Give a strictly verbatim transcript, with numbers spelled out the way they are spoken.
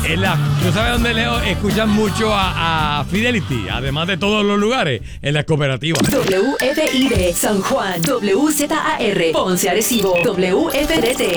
En la, ¿tú sabes dónde, Leo? Escuchan mucho a, a Fidelity, además de todos los lugares, en las cooperativas. W F I D San Juan, W Z A R Ponce Arecibo, W F D T